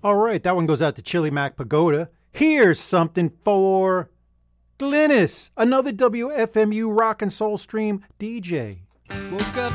All right, that one goes out to Chili Mac Pagoda. Here's something for Glynis, another WFMU rock and soul stream DJ. Woke up